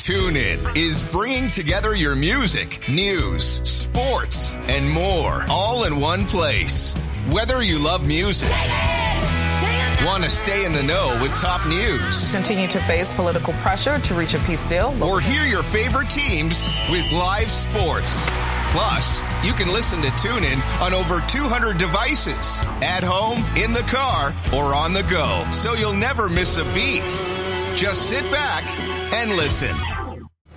TuneIn is bringing together your music, news, sports, and more all in one place. Whether you love music, want to stay in the know with top news, continue to face political pressure to reach a peace deal, or hear your favorite teams with live sports. Plus, you can listen to TuneIn on over 200 devices, at home, in the car, or on the go, so you'll never miss a beat. Just sit back and listen.